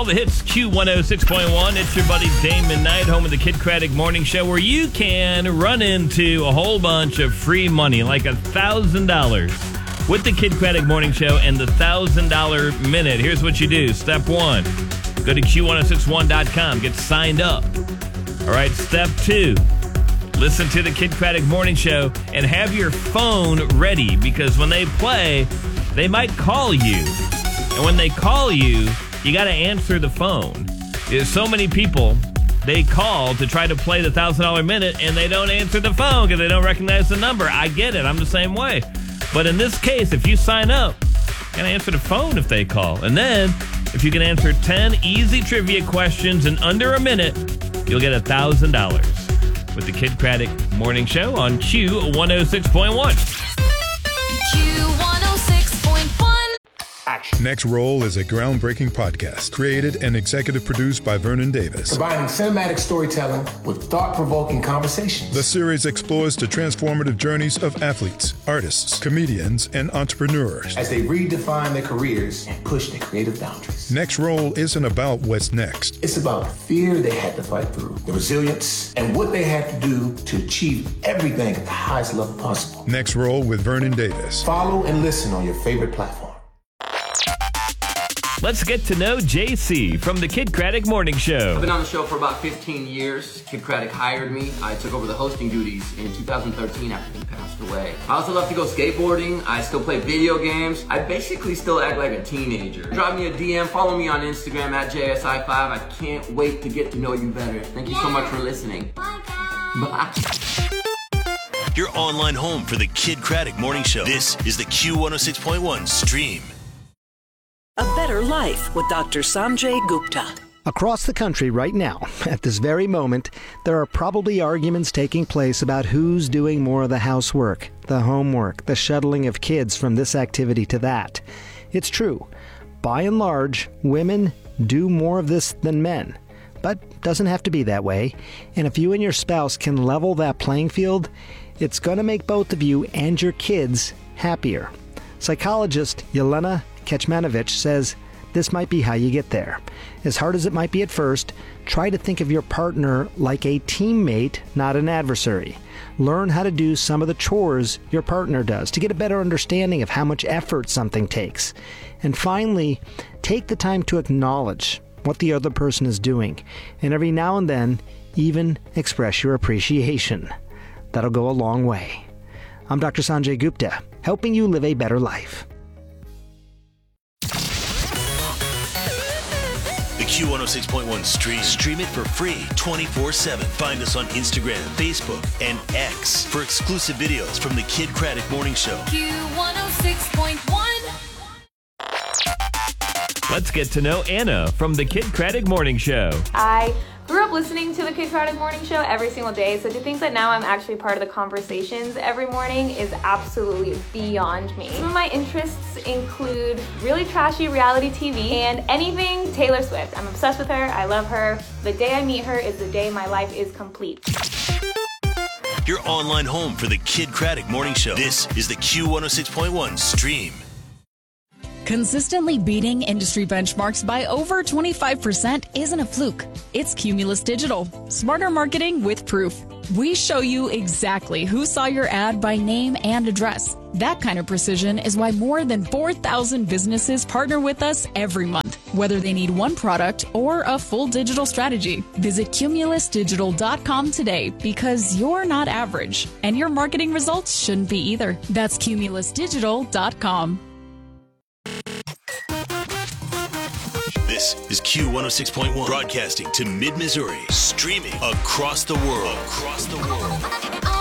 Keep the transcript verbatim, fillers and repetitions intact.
All the hits, Q one oh six point one. It's your buddy Damon Knight, home of the Kid Craddock Morning Show, where you can run into a whole bunch of free money, like one thousand dollars, with the Kid Craddock Morning Show and the one thousand dollars Minute. Here's what you do. Step one, go to Q ten sixty-one dot com. Get signed up. All right, step two, listen to the Kid Craddock Morning Show and have your phone ready, because when they play, they might call you. And when they call you, you got to answer the phone. There's so many people, they call to try to play the one thousand dollars Minute, and they don't answer the phone because they don't recognize the number. I get it. I'm the same way. But in this case, if you sign up, you got to answer the phone if they call. And then, if you can answer ten easy trivia questions in under a minute, you'll get one thousand dollars with the Kid Craddock Morning Show on Q one oh six point one. Q one oh six point one. Action. Next Roll is a groundbreaking podcast created and executive produced by Vernon Davis. Combining cinematic storytelling with thought-provoking conversations. The series explores the transformative journeys of athletes, artists, comedians, and entrepreneurs as they redefine their careers and push their creative boundaries. Next Roll isn't about what's next. It's about the fear they had to fight through, the resilience, and what they had to do to achieve everything at the highest level possible. Next Roll with Vernon Davis. Follow and listen on your favorite platform. Let's get to know J C from the Kid Craddock Morning Show. I've been on the show for about fifteen years. Kid Craddock hired me. I took over the hosting duties in two thousand thirteen after he passed away. I also love to go skateboarding. I still play video games. I basically still act like a teenager. Drop me a D M, follow me on Instagram at J S I five. I can't wait to get to know you better. Thank you so much for listening. Bye, guys. Bye. Your online home for the Kid Craddock Morning Show. This is the Q one oh six point one stream. A Better Life with Doctor Sanjay Gupta. Across the country right now, at this very moment, there are probably arguments taking place about who's doing more of the housework, the homework, the shuttling of kids from this activity to that. It's true. By and large, women do more of this than men. But doesn't have to be that way. And if you and your spouse can level that playing field, it's going to make both of you and your kids happier. Psychologist Yelena Kecmanovic says this might be how you get there. As hard as it might be at first, try to think of your partner like a teammate, not an adversary. Learn how to do some of the chores your partner does to get a better understanding of how much effort something takes. And finally, take the time to acknowledge what the other person is doing, and every now and then, even express your appreciation. That'll go a long way. I'm Doctor Sanjay Gupta, helping you live a better life. Q one oh six point one stream. Stream it for free twenty-four seven. Find us on Instagram, Facebook, and X for exclusive videos from the Kid Craddock Morning Show. Q one oh six point one. Let's get to know Anna from the Kid Craddock Morning Show. I grew up listening to the Kid Craddock Morning Show every single day, so to think that now I'm actually part of the conversations every morning is absolutely beyond me. Some of my interests include really trashy reality T V and anything Taylor Swift. I'm obsessed with her. I love her. The day I meet her is the day my life is complete. Your online home for the Kid Craddock Morning Show. This is the Q one oh six point one stream. Consistently beating industry benchmarks by over twenty-five percent isn't a fluke. It's Cumulus Digital. Smarter marketing with proof. We show you exactly who saw your ad by name and address. That kind of precision is why more than four thousand businesses partner with us every month, whether they need one product or a full digital strategy. Visit cumulus digital dot com today, because you're not average, and your marketing results shouldn't be either. That's cumulus digital dot com. This is Q one oh six point one, broadcasting to mid-Missouri, streaming across the world. Across the world.